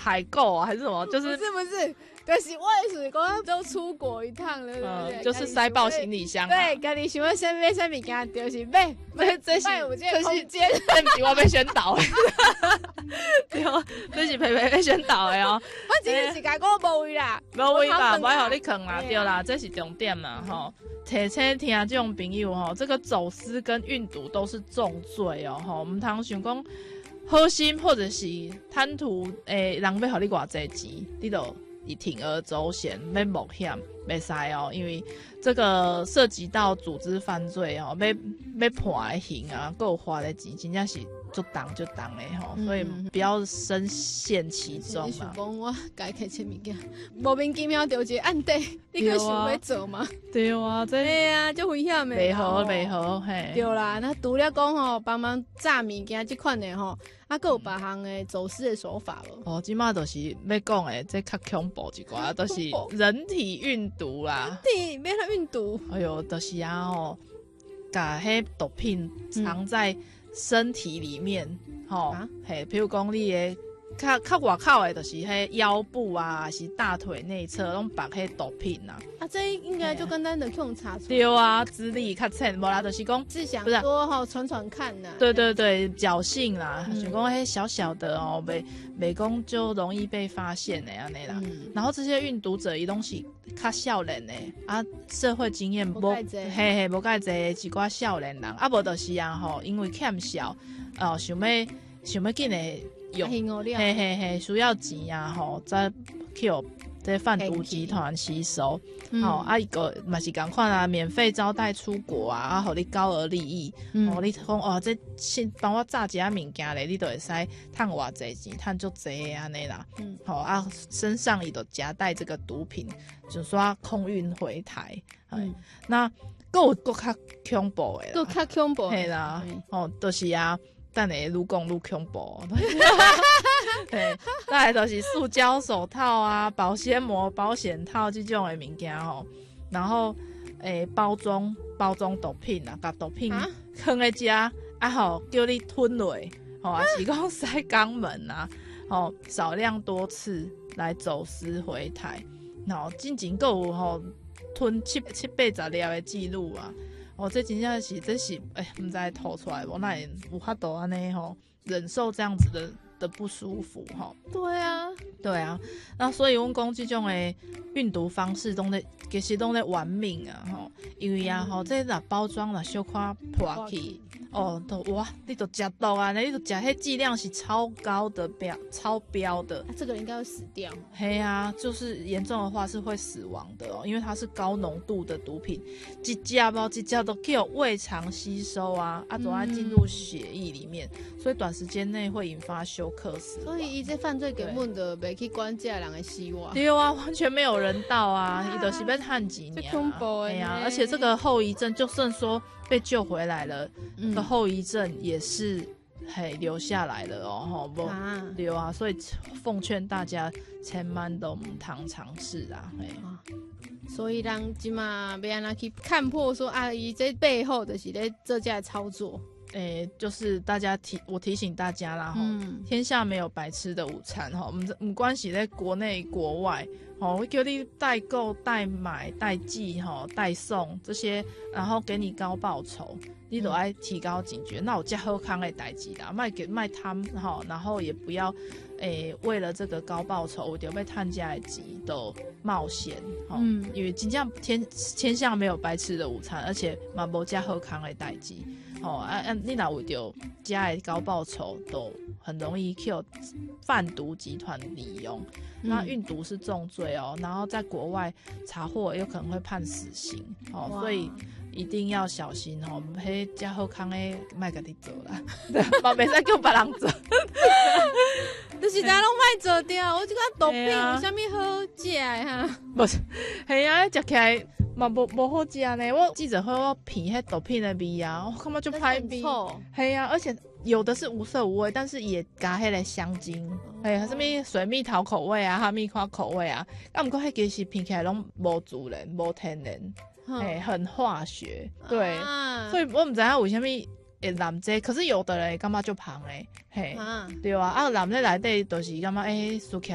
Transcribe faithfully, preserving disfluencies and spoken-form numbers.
采购啊，还是什么？就是不是不是，就是我也是讲都出国一趟了，对不对？ 嗯，就是塞爆行李箱、啊。 对，跟你想要先买什么件，就是买买这是有这个空间， 这不是我被宣导的，对哦，这是培培被宣导的哦。 我真的是甲讲无位啦， 无位吧，不好你坑啦，对啦，这是重点啦，吼。切切听这种朋友吼，这个走私跟运毒都是重罪哦，吼，唔通想讲好心或者是贪图诶，人要互你偌济钱，你就以铤而走险，要冒险，袂使哦，因为这个涉及到组织犯罪哦，要要判的刑啊，还有花的钱，真正是就当就当的吼、嗯，所以不要深陷其中嘛。 你想我改开切物件，莫名其妙丢一个案底，你可想要做吗？ 对啊，这对啊，就危险的。 袂好袂好，嘿。 对啦，那除了讲吼，帮忙炸物件这款的吼，啊，还有别项的走私的手法咯。 哦，即马就是要讲的，这较恐怖一寡，都、就是人体运毒啦。 人体要来运毒？ 哎呦，就是啊吼，把迄毒品藏在、嗯。身体里面，吼、哦，嘿、啊，譬如讲你的较较外口的，就是迄腰部啊，还是大腿内侧，拢绑迄毒品啊。 啊，这应该就跟咱的用查出。 对啊，资历较浅，无啦，就是讲是想说吼传传看呐、啊。 对对对，侥幸啦，想讲迄小小的哦，袂袂讲就容易被发现的安尼啦、嗯。然后这些运毒者伊拢是较少年的啊，社会经验无嘿嘿无介济一寡少年人，啊无就是啊吼，因为欠小，哦想要想要紧的用，嘿嘿嘿，需要钱啊吼，再去这贩毒集团吸收，嗯、哦啊一个嘛是共款啊，免费招待出国啊，啊，互你高额利益，嗯、哦你讲哦这先帮我炸一下物件咧，你就会使赚偌济钱，赚足济安尼啦，嗯，好、哦、啊，身上伊就夹带这个毒品，就说空运回台，嗯，那还有更较恐怖的啦， 更较恐怖， 嘿啦，哦，就是啊。等下愈讲愈恐怖，对，再来就是塑胶手套啊、保鲜膜、保险套这种的物件吼，然后诶包装包装毒品啊，把毒品放在遮啊吼，叫你吞落，吼、啊，是讲塞肛门啊，吼少量多次来走私回台，然后进前还有吼吞七七八十粒的记录啊。哦，这真正是，这是，哎、欸，不知道吐出来无，那也有法度安尼吼，忍受这样子的的不舒服吼。 对啊， 对啊，那所以阮讲这种的运毒方式都在，其实都在玩命啊吼，因为啊吼，这若包装若小可破去。哦，都哇，你都吃到啊，你都吃迄剂量是超高的标，超标的， 啊、这个应该会死掉。 嘿啊，就是严重的话是会死亡的哦，因为它是高浓度的毒品，一只包一只都可以胃肠吸收啊，啊，都要进入血液里面，嗯、所以短时间内会引发休克死亡。 所以伊这犯罪根本就袂去管这人的希望。 对啊，完全没有人道啊，伊就是要探几年、啊。 恐怖哎呀，而且这个后遗症，就算说被救回来了，嗯、这个后遗症也是嘿留下来了哦，吼不对啊，所以奉劝大家千万都唔通尝试啊，嘿。 啊所以人即嘛要安怎去看破说啊，伊这背后就是咧做这操作。 诶、欸，就是大家提我提醒大家啦，哈、嗯，天下没有白吃的午餐，哈，唔唔关系在国内国外，吼，会叫你代购、代买、代寄，哈，代送这些，然后给你高报酬，你都爱提高警觉。嗯、那我加好康的代志啦，卖给卖贪，哈，然后也不要，诶、欸，为了这个高报酬，我就被探家的急都冒险，哈，嗯，因为真正天天下没有白吃的午餐，而且嘛无加好康的代志。哦啊啊！你若为着加的高报酬，都很容易被贩毒集团利用。嗯、那运毒是重罪哦，然后在国外查获有可能会判死刑哦，所以一定要小心哦。迄加好康的，莫家己做啦，嘛袂使叫别人做。 就是大家拢莫做掉，我这个毒品有啥物好食的哈？ 不是，系啊，食起来。嘛无无好食呢，我记者会我品迄毒品的味啊，我感觉就歹味，系啊，而且有的是无色无味，但是也加迄个香精，哎呀，什么水蜜桃口味啊，哈密瓜口味啊，啊，不过迄其实品起来拢无自然，无天然，哎、嗯，很化学，对，啊、所以我唔知影为什么会染这，可是有的人感觉就香诶，嘿，啊对啊，啊染这内底就是感觉诶，输起